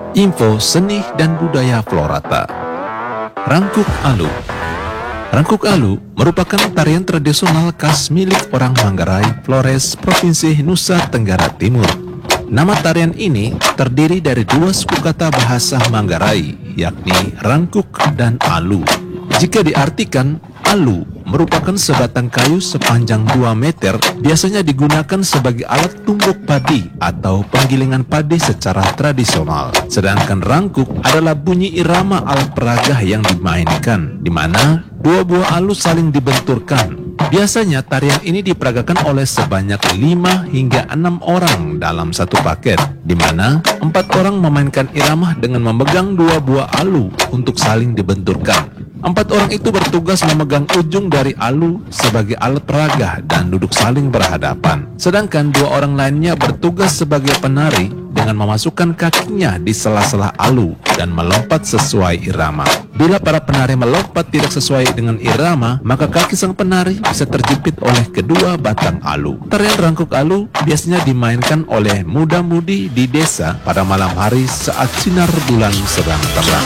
Info seni dan budaya Florata. Rangkuk Alu. Rangkuk Alu merupakan tarian tradisional khas milik orang Manggarai, Flores, Provinsi Nusa Tenggara Timur. Nama tarian ini terdiri dari dua suku kata bahasa Manggarai, yakni rangkuk dan alu. Jika diartikan, alu merupakan sebatang kayu sepanjang 2 meter, biasanya digunakan sebagai alat tumbuk padi atau penggilingan padi secara tradisional. Sedangkan rangkuk adalah bunyi irama alat peragah yang dimainkan, di mana dua buah alu saling dibenturkan. Biasanya tarian ini diperagakan oleh sebanyak 5 hingga 6 orang dalam satu paket, di mana 4 orang memainkan irama dengan memegang 2 buah alu untuk saling dibenturkan. 4 orang itu bertugas memegang ujung dari alu sebagai alat peragah dan duduk saling berhadapan. Sedangkan 2 orang lainnya bertugas sebagai penari dengan memasukkan kakinya di sela-sela alu dan melompat sesuai irama. Bila para penari melompat tidak sesuai dengan irama, maka kaki sang penari bisa terjepit oleh kedua batang alu. Tarian rangkuk alu biasanya dimainkan oleh muda-mudi di desa pada malam hari saat sinar bulan sedang terang.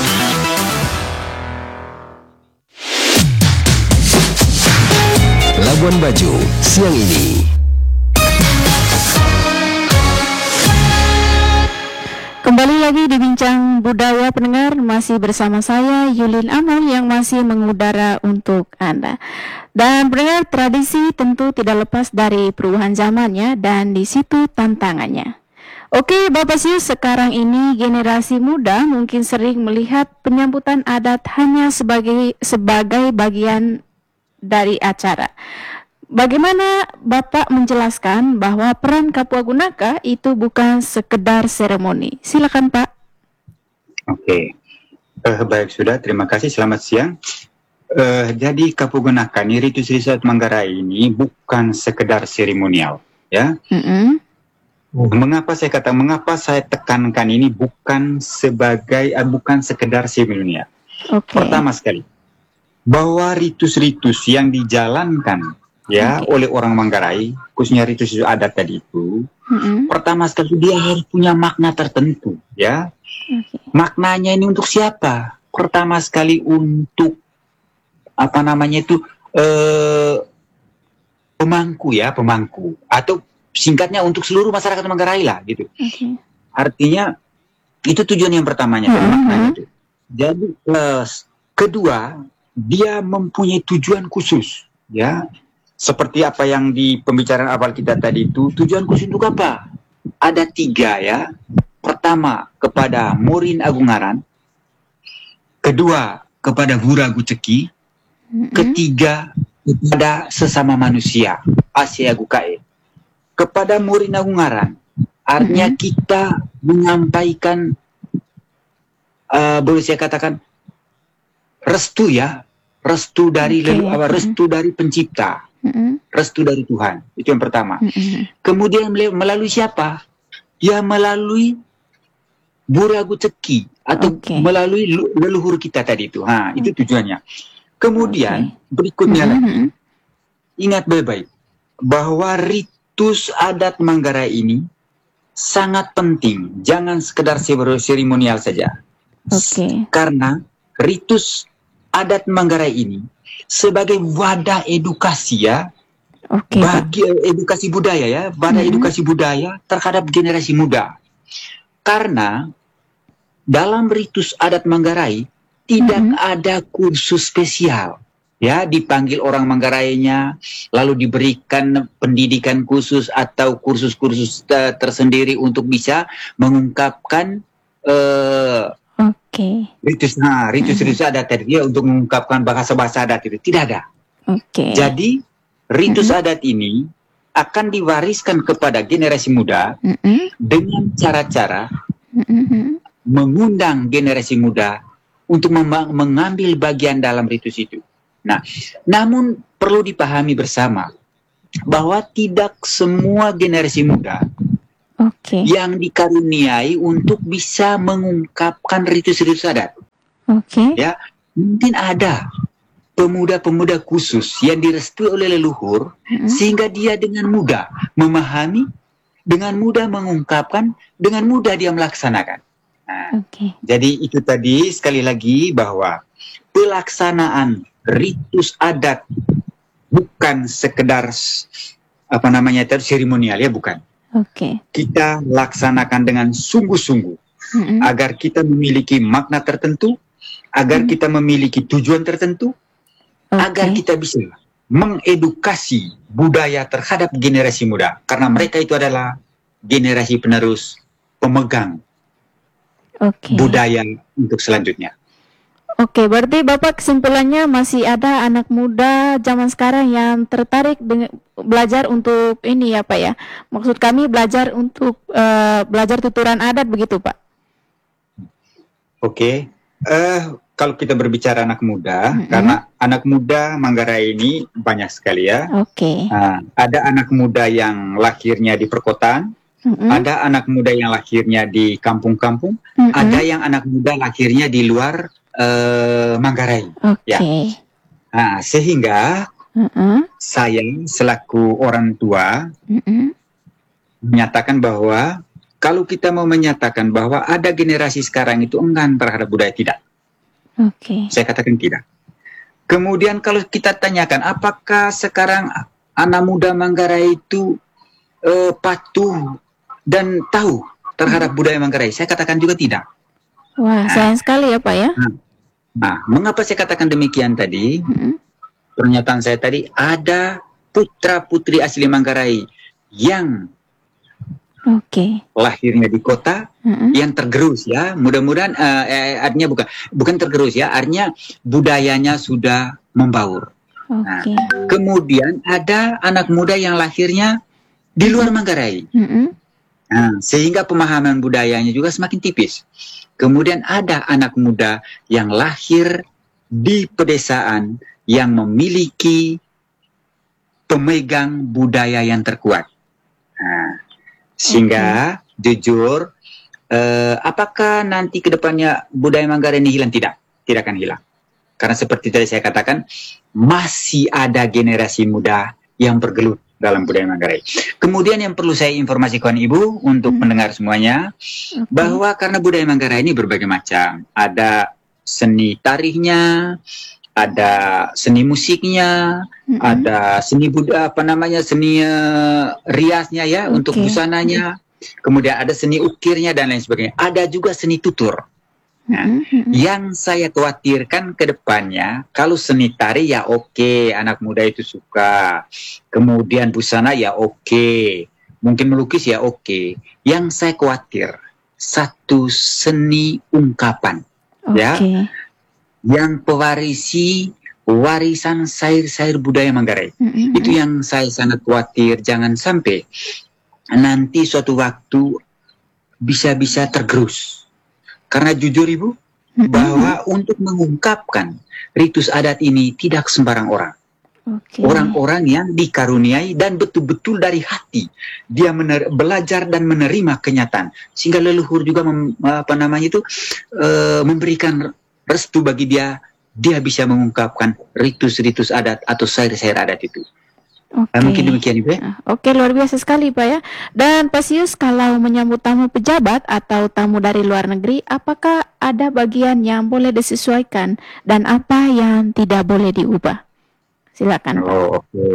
Labuan Bajo, siang ini. Kembali lagi di Bincang Budaya pendengar, masih bersama saya Yulin Amul yang masih mengudara untuk Anda. Dan pendengar, tradisi tentu tidak lepas dari perubahan zamannya dan di situ tantangannya. Oke Bapak Siu, sekarang ini generasi muda mungkin sering melihat penyambutan adat hanya sebagai bagian dari acara. Bagaimana Bapak menjelaskan bahwa peran Kapua Gunaka itu bukan sekedar seremoni? Silakan Pak. Oke, baik sudah. Terima kasih. Selamat siang. Jadi Kapua Gunaka ini Ritus Riset Manggarai ini bukan sekedar seremonial, ya. Mengapa saya tekankan ini bukan sekedar seremonial? Okay. Pertama sekali, bahwa ritus-ritus yang dijalankan oleh orang Manggarai, khususnya ritus adat tadi itu, pertama sekali dia harus punya makna tertentu, ya. Maknanya ini untuk siapa? Pertama sekali untuk pemangku, atau singkatnya untuk seluruh masyarakat Manggarai lah, gitu. Artinya itu tujuan yang pertamanya, maknanya itu. Jadi kedua, dia mempunyai tujuan khusus, ya. Seperti apa yang di pembicaraan awal kita tadi itu, tujuan khusus untuk apa? Ada 3, ya. Pertama, kepada Morin Agungaran. Kedua, kepada Buragu Ceki. Ketiga, kepada sesama manusia, Asia Gukae. Kepada Morin Agungaran, artinya kita menyampaikan, boleh saya katakan, restu, ya. Restu dari restu dari pencipta. Restu dari Tuhan. Itu yang pertama. Kemudian melalui siapa? Ya melalui Buragu Ceki atau melalui leluhur kita tadi itu. Itu tujuannya. Kemudian berikutnya lagi, ingat baik-baik bahwa ritus adat Manggarai ini sangat penting. Jangan sekedar seremonial saja. Karena ritus adat Manggarai ini sebagai wadah edukasi, ya, bagi edukasi budaya, ya, wadah edukasi budaya terhadap generasi muda. Karena dalam ritus adat Manggarai tidak ada kursus spesial, ya, dipanggil orang Manggarainya lalu diberikan pendidikan khusus atau kursus-kursus tersendiri untuk bisa mengungkapkan ritus adat tadi, ya, untuk mengungkapkan bahasa-bahasa adat itu tidak ada. Jadi ritus adat ini akan diwariskan kepada generasi muda dengan cara-cara mengundang generasi muda untuk mengambil bagian dalam ritus itu. Nah, namun perlu dipahami bersama bahwa tidak semua generasi muda yang dikaruniai untuk bisa mengungkapkan ritus-ritus adat. Ya, mungkin ada pemuda-pemuda khusus yang direstui oleh leluhur sehingga dia dengan mudah memahami, dengan mudah mengungkapkan, dengan mudah dia melaksanakan. Nah, Oke. jadi itu tadi sekali lagi bahwa pelaksanaan ritus adat bukan sekedar seremonial ya, bukan. Oke. Kita laksanakan dengan sungguh-sungguh Mm-mm. agar kita memiliki makna tertentu, agar kita memiliki tujuan tertentu, agar Oke. kita bisa mengedukasi budaya terhadap generasi muda, karena mereka itu adalah generasi penerus pemegang Oke. budaya untuk selanjutnya. Oke, berarti Bapak kesimpulannya masih ada anak muda zaman sekarang yang tertarik dengan belajar untuk ini ya Pak ya. Maksud kami belajar untuk belajar tuturan adat begitu Pak. Oke, kalau kita berbicara anak muda, karena anak muda Manggarai ini banyak sekali ya. Oke. Ada anak muda yang lahirnya di perkotaan, ada anak muda yang lahirnya di kampung-kampung, ada yang anak muda lahirnya di luar Manggarai. Oke. Ya. Nah, sehingga saya selaku orang tua menyatakan bahwa kalau kita mau menyatakan bahwa ada generasi sekarang itu enggan terhadap budaya, tidak. Oke. Saya katakan tidak. Kemudian kalau kita tanyakan apakah sekarang anak muda Manggarai itu patuh dan tahu terhadap budaya Manggarai, saya katakan juga tidak. Wah, sayang sekali ya Pak ya. Nah, mengapa saya katakan demikian tadi? Pernyataan saya tadi, ada putra-putri asli Manggarai yang lahirnya di kota, yang tergerus ya. Mudah-mudahan artinya bukan tergerus ya, artinya budayanya sudah membaur. Nah, kemudian ada anak muda yang lahirnya di luar Manggarai. Nah, sehingga pemahaman budayanya juga semakin tipis. Kemudian ada anak muda yang lahir di pedesaan yang memiliki pemegang budaya yang terkuat. Nah, sehingga jujur, apakah nanti ke depannya budaya Manggarai ini hilang? Tidak akan hilang. Karena seperti tadi saya katakan, masih ada generasi muda yang bergelut dalam budaya Manggarai. Kemudian yang perlu saya informasikan Ibu untuk mendengar semuanya, bahwa karena budaya Manggarai ini berbagai macam. Ada seni tarikhnya, ada seni musiknya, ada seni seni riasnya ya, untuk busananya. Kemudian ada seni ukirnya dan lain sebagainya. Ada juga seni tutur. Nah, yang saya khawatirkan ke depannya, kalau seni tari ya oke, anak muda itu suka. Kemudian busana ya oke. Mungkin melukis ya oke. Yang saya khawatir, satu seni ungkapan. Ya. Yang pewarisi warisan syair-syair budaya Manggarai. Itu yang saya sangat khawatir, jangan sampai nanti suatu waktu bisa-bisa tergerus. Karena jujur Ibu, bahwa untuk mengungkapkan ritus adat ini tidak sembarang orang. Orang-orang yang dikaruniai dan betul-betul dari hati dia belajar dan menerima kenyataan, sehingga leluhur juga memberikan restu bagi dia bisa mengungkapkan ritus-ritus adat atau syair-syair adat itu. Mungkin demikian Ibu ya. Oke, luar biasa sekali Pak ya. Dan Pak Sius, kalau menyambut tamu pejabat atau tamu dari luar negeri, apakah ada bagian yang boleh disesuaikan dan apa yang tidak boleh diubah? Silakan Pak. Oke.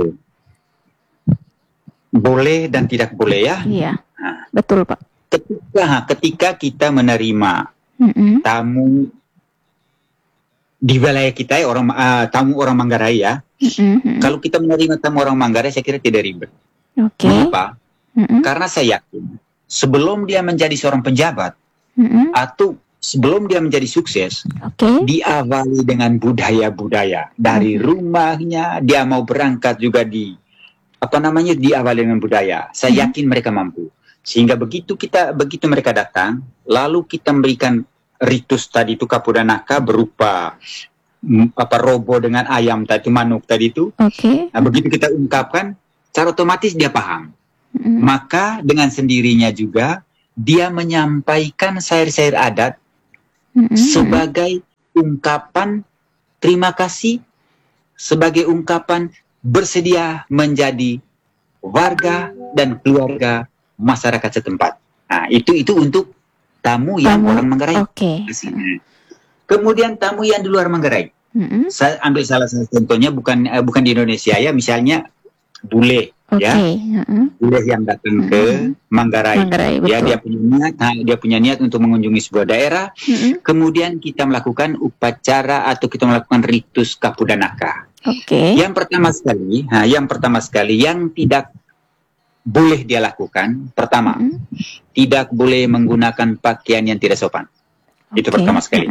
Boleh dan tidak boleh ya. Iya, betul Pak. Ketika kita menerima tamu di wilayah kita ya, tamu orang Manggarai ya. Kalau kita menerima tamu orang Manggarai, saya kira tidak ribet. Mengapa? Karena saya yakin sebelum dia menjadi seorang pejabat atau sebelum dia menjadi sukses, diawali dengan budaya-budaya dari rumahnya. Dia mau berangkat juga diawali dengan budaya. Saya yakin mereka mampu. Sehingga begitu mereka datang, lalu kita memberikan ritus tadi itu kapudanaka berupa robo dengan ayam tadi, manuk tadi itu. Nah, begitu kita ungkapkan, secara otomatis dia paham. Maka dengan sendirinya juga dia menyampaikan syair-syair adat sebagai ungkapan terima kasih, sebagai ungkapan bersedia menjadi warga dan keluarga masyarakat setempat. Nah, itu untuk tamu yang orang Manggarai. Oke. Kemudian tamu yang di luar Manggarai. Saya ambil salah satu contohnya, bukan di Indonesia ya, misalnya bule. Ya, bule yang datang ke Manggarai, ya dia punya niat untuk mengunjungi sebuah daerah. Kemudian kita melakukan upacara atau kita melakukan ritus Kapudanaka. Yang pertama sekali yang tidak boleh dia lakukan, pertama, tidak boleh menggunakan pakaian yang tidak sopan. Itu pertama sekali.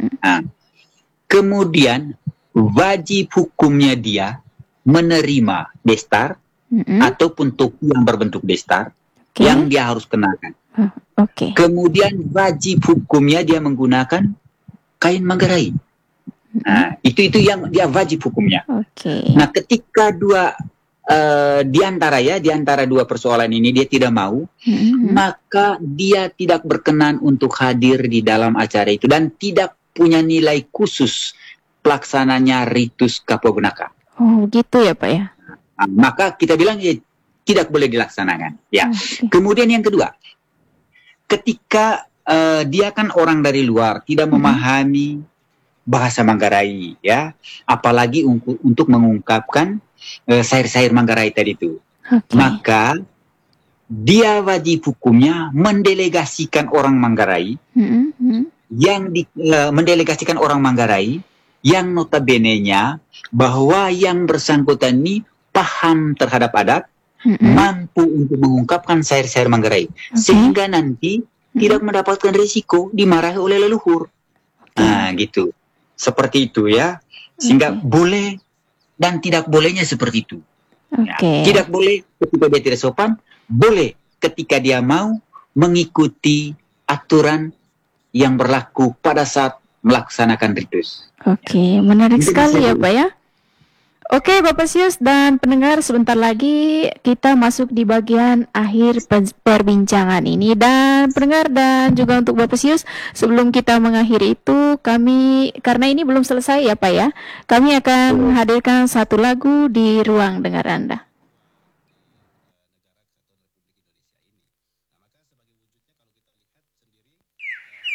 Kemudian wajib hukumnya dia menerima destar ataupun topi yang berbentuk destar yang dia harus kenakan. Kemudian wajib hukumnya dia menggunakan kain Manggarai. Nah, itu yang dia wajib hukumnya. Nah, ketika di antara dua persoalan ini dia tidak mau, maka dia tidak berkenan untuk hadir di dalam acara itu dan tidak punya nilai khusus pelaksananya ritus Kapudanaka. Oh, gitu ya, Pak ya. Maka kita bilang ya tidak boleh dilaksanakan. Ya. Kemudian yang kedua, ketika dia kan orang dari luar, tidak memahami bahasa Manggarai, ya, apalagi untuk mengungkapkan syair-syair Manggarai tadi itu, maka dia wajib hukumnya mendelegasikan orang Manggarai, mendelegasikan orang Manggarai yang notabene-nya bahwa yang bersangkutan ini paham terhadap adat, mampu untuk mengungkapkan syair-syair Manggarai, sehingga nanti tidak mendapatkan risiko dimarahi oleh leluhur. Nah, gitu. Seperti itu ya. Sehingga boleh dan tidak bolehnya seperti itu. Ya, tidak boleh ketika dia tidak sopan, boleh ketika dia mau mengikuti aturan yang berlaku pada saat melaksanakan ritus. Menarik sekali ya, Pak ya. Bapak Sius dan pendengar, sebentar lagi kita masuk di bagian akhir perbincangan ini. Dan pendengar dan juga untuk Bapak Sius, sebelum kita mengakhiri itu, kami, karena ini belum selesai ya Pak ya, kami akan hadirkan satu lagu di ruang dengar Anda.